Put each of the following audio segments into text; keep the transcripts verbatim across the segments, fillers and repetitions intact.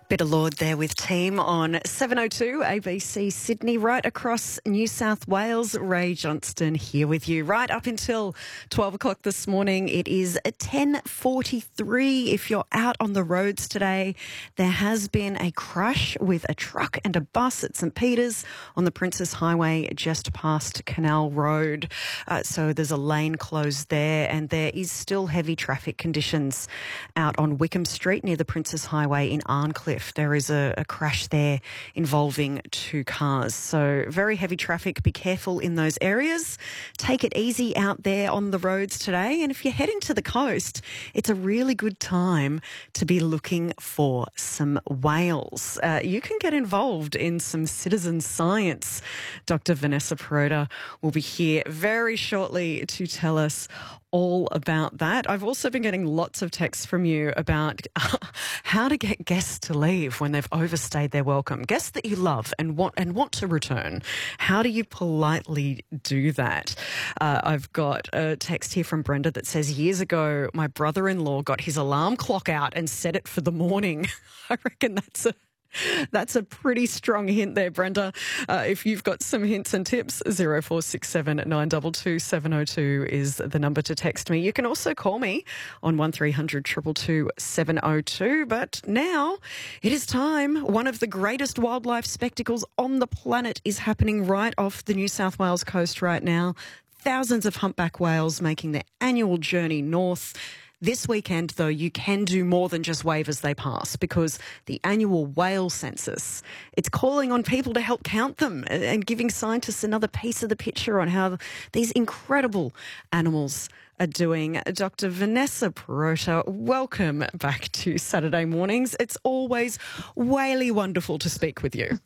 Bit of Lord there with team on seven oh two A B C Sydney, right across New South Wales. Ray Johnston here with you right up until twelve o'clock this morning. It is ten forty-three. If you're out on the roads today, there has been a crash with a truck and a bus at St Peters on the Princes Highway just past Canal Road. Uh, so there's a lane closed there, and there is still heavy traffic conditions out on Wickham Street near the Princes Highway in Arncliffe. There is a, a crash there involving two cars. So very heavy traffic. Be careful in those areas. Take it easy out there on the roads today. And if you're heading to the coast, it's a really good time to be looking for some whales. Uh, you can get involved in some citizen science. Doctor Vanessa Perrotta will be here very shortly to tell us all about that. I've also been getting lots of texts from you about uh, how to get guests to leave when they've overstayed their welcome. Guests that you love and want and want to return. How do you politely do that? Uh, I've got a text here from Brenda that says, years ago, my brother-in-law got his alarm clock out and set it for the morning. I reckon that's a That's a pretty strong hint there, Brenda. Uh, if you've got some hints and tips, zero four six seven nine two two seven oh two is the number to text me. You can also call me on one three hundred two two two seven oh two. But now it is time. One of the greatest wildlife spectacles on the planet is happening right off the New South Wales coast right now. Thousands of humpback whales making their annual journey north. This weekend, though, you can do more than just wave as they pass, because the annual whale census, it's calling on people to help count them and giving scientists another piece of the picture on how these incredible animals are doing. Doctor Vanessa Perrotta, welcome back to Saturday Mornings. It's always whaley wonderful to speak with you.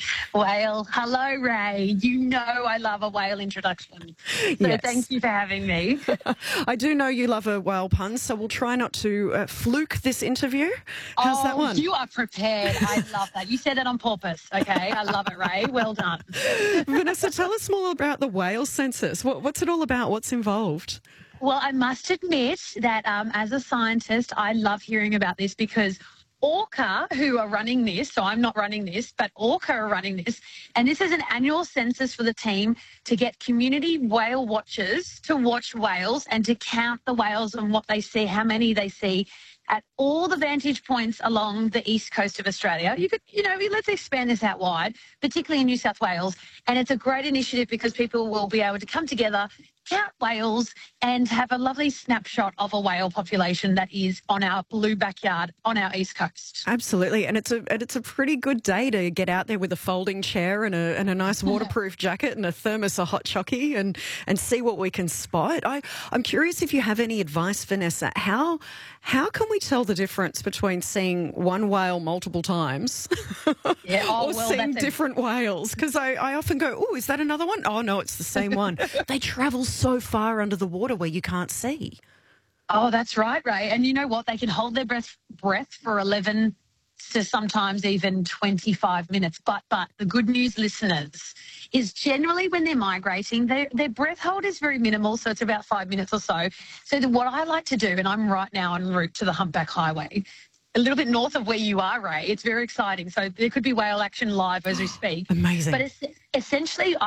Whale. Hello, Ray. You know I love a whale introduction. So yes. Thank you for having me. I do know you love a whale pun, so we'll try not to uh, fluke this interview. How's oh, that one? You are prepared. I love that. You said that on purpose, okay? I love it, Ray. Well done. Vanessa, tell us more about the whale census. What, what's it all about? What's involved? Well, I must admit that um, as a scientist, I love hearing about this because Orca, who are running this, so I'm not running this, but Orca are running this, and this is an annual census for the team to get community whale watchers to watch whales and to count the whales and what they see, how many they see at all the vantage points along the east coast of Australia. You could, you know, let's expand this out wide, particularly in New South Wales. And it's a great initiative because people will be able to come together, count whales, and have a lovely snapshot of a whale population that is on our blue backyard on our east coast. Absolutely, and it's a and it's a pretty good day to get out there with a folding chair and a and a nice waterproof jacket and a thermos of hot chocky and and see what we can spot. I I'm curious if you have any advice, Vanessa. How how can we tell the difference between seeing one whale multiple times yeah, oh, or well, seeing that's different a... whales? Because I, I often go, oh, is that another one? Oh no, it's the same one. They travel so far under the water where you can't see. Oh, that's right, Ray. And you know what? They can hold their breath breath for eleven to sometimes even twenty-five minutes. But but the good news, listeners, is generally when they're migrating, their, their breath hold is very minimal, so it's about five minutes or so. So the, what I like to do, and I'm right now en route to the Humpback Highway, a little bit north of where you are, Ray. It's very exciting. So there could be whale action live as we speak. Amazing. But it's, essentially...